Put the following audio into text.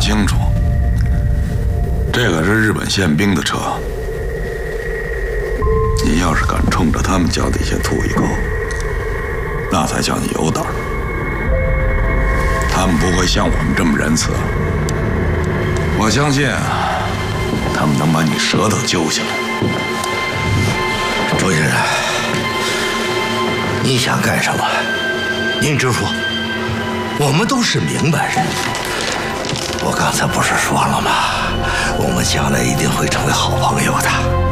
清楚，这可是日本宪兵的车。你要是敢冲着他们脚底下吐一口，那才叫你有胆儿。他们不会像我们这么仁慈。我相信他们能把你舌头揪下来。 周先生，你想干什么？您直说，我们都是明白人。我刚才不是说了吗？我们将来一定会成为好朋友的。